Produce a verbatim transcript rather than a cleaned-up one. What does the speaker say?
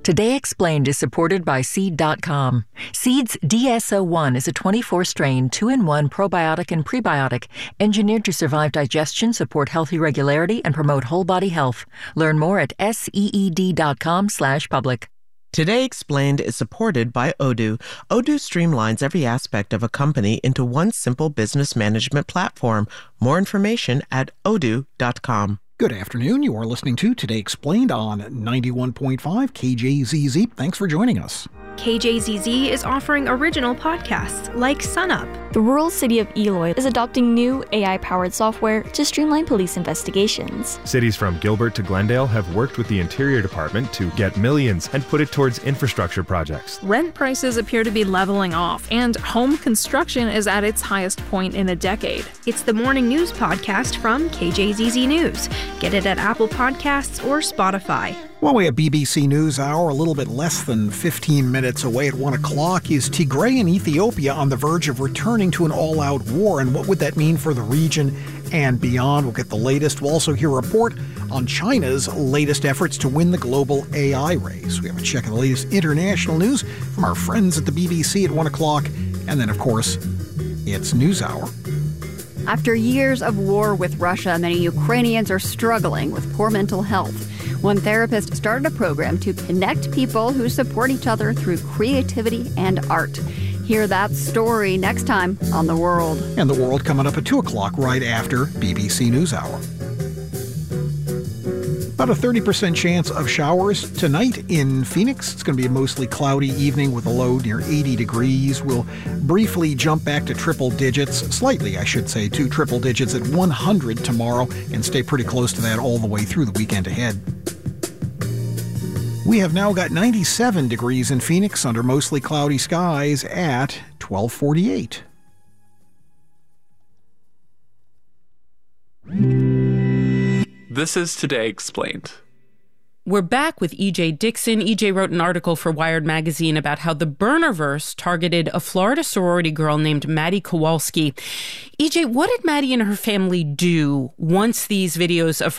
Today Explained is supported by Seed dot com. Seed's D S O one is a twenty-four strain, two in one probiotic and prebiotic, engineered to survive digestion, support healthy regularity, and promote whole body health. Learn more at seed dot com slash public. Today Explained is supported by Odoo. Odoo streamlines every aspect of a company into one simple business management platform. More information at odoo dot com. Good afternoon. You are listening to Today Explained on ninety-one point five K J Z Z. Thanks for joining us. K J Z Z is offering original podcasts like SunUp. The rural city of Eloy is adopting new A I-powered software to streamline police investigations. Cities from Gilbert to Glendale have worked with the Interior Department to get millions and put it towards infrastructure projects. Rent prices appear to be leveling off, and home construction is at its highest point in a decade. It's the morning news podcast from K J Z Z News. Get it at Apple Podcasts or Spotify. Well, we have B B C NewsHour a little bit less than fifteen minutes away at one o'clock. Is Tigray in Ethiopia on the verge of returning to an all-out war? And what would that mean for the region and beyond? We'll get the latest. We'll also hear a report on China's latest efforts to win the global A I race. We have a check of the latest international news from our friends at the B B C at one o'clock. And then, of course, it's NewsHour. After years of war with Russia, many Ukrainians are struggling with poor mental health. One therapist started a program to connect people who support each other through creativity and art. Hear that story next time on The World. And The World coming up at two o'clock right after B B C NewsHour. About a thirty percent chance of showers tonight in Phoenix. It's going to be a mostly cloudy evening with a low near eighty degrees. We'll briefly jump back to triple digits, slightly I should say, to triple digits at one hundred tomorrow and stay pretty close to that all the way through the weekend ahead. We have now got ninety-seven degrees in Phoenix under mostly cloudy skies at twelve forty-eight. This is Today Explained. We're back with E J Dixon. E J wrote an article for Wired magazine about how the Burnerverse targeted a Florida sorority girl named Maddie Kowalski. E J, what did Maddie and her family do once these videos of